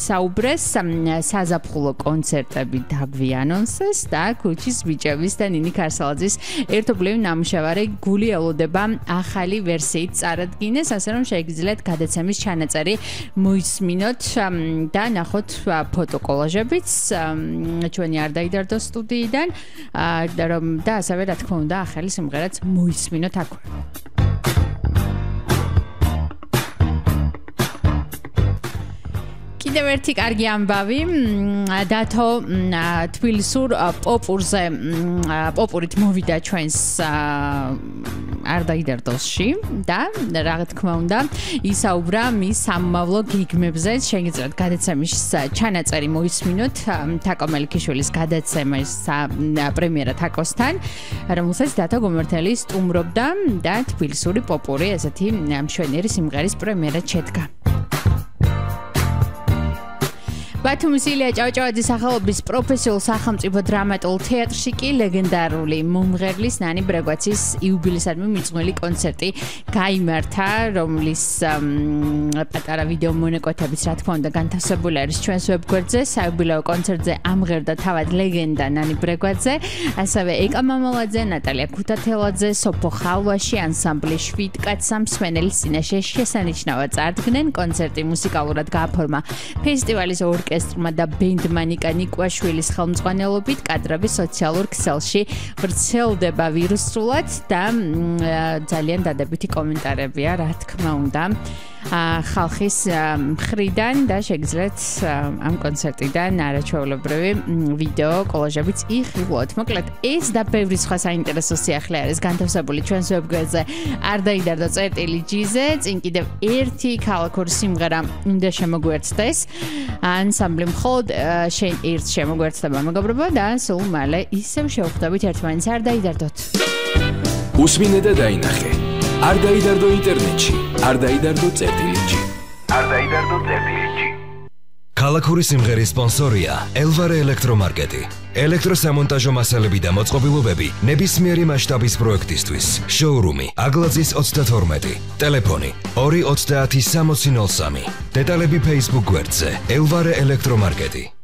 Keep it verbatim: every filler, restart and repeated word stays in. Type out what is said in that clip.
ისაუბრეს საზაფხულო კონცერტები დაგვიანონსეს და ქუჩის ბიჭების და ნინი ქარსალაძის ერთობლივი ნამუშევარი გული ელოდება ახალი ვერსიით წარადგინეს, ასე რომ შეგიძლიათ გადაცემის ჩანაწერი მოისმინოთ და ნახოთ ფოტოკოლაჟებიც ჩვენი არ დაიდარდო სტუდიიდან და ასევე რა თქმა უნდა ახალი სიმღერაც მოისმინოთ აქვე. კიდევ ერთი კარგი ამბავი დათო თბილისურ პოპურზე პოპურით მოვიდა ჩვენს არ დაიდარდოსში და რა თქმა უნდა ისაუბრა მის სამმავლო გიგმებზე შეგიძლიათ გადაცემის ჩანაწერი მოისმინოთ თაკო მელიქიშვილის გადაცემის პრემიერა თაკოსთან რომელსაც დათო გომართელი სტუმრობდა და თბილისური პოპური ესეთი მშვენიერი სიმღერის პრემიერა შედგა. ბათუმის ილია ჭავჭავაძის სახელობის პროფესიულ სახელმწიფო დრამატულ თეატრში კი ლეგენდარული მომღერლის ნანი ბრეგვაცის იუბილეისადმი მიძღვნილი კონცერტი გაიმართა, რომლის პატარა ვიდეო მონაკვეთებიც რა თქმა უნდა განთავსებული არის ჩვენს ვებგვერდზე. საიუბილეო კონცერტზე ამღერდა თავად ლეგენდა ნანი ბრეგვაძე, ასევე ეკა მამალაძე, ნატალია ქუთათელაძე, სოფო ხალვაში, ანსამბლი შვიდკაცა მსმენელის წინაშე შესანიშნავად წარდგნენ. კონცერტი მუსიკალურად გააფორმა ფესტივალის ორკესტრმა და ბენდმა ნიკა ნიკვაშვილის ხელმძღვანელობით. კადრები სოციალურ ქსელში ვრცელდება ვირუსულად და ძალიან დადებითი კომენტარებია რა თქმა უნდა ხალხის მხრიდან და შეგიძლიათ ამ კონცერტიდან არაჩვეულებრივი ვიდეო კოლაჟებიც იხილოთ. მოკლედ ეს და ბევრი სხვა საინტერესო სიახლე არის განთავსებული ჩვენს ვებგვერდზე არ დაიდარდო წერტილი ჯიზე. წინ კიდევ ერთი ქალაქური სიმღერა უნდა შემოგვერდდეს. ანსამბლი მხოლოდ შენ ერთ შემოგვერდდება მეგობრებო და სულ მალე ისევ შევხვდებით ერთმანეთს არ დაიდარდოთ. უსმინე და დაინახე. არ დაიდარდო ინტერნეტში, არ დაიდარდო წერტილში. არ დაიდარდო წერტილში. ქალაქური სიმღერის სპონსორია ელვარე ელექტრომარკეტი. ელექტროსამონტაჟო მასალები და მოწყობილობები ნებისმიერი მასშტაბის პროექტისთვის. შოურუმი აგლაძის ოცდათორმეტი. ტელეფონი ორი ოცდაათი სამოცი ნოლ სამი. დეტალები Facebook გვერდზე ელვარე ელექტრომარკეტი.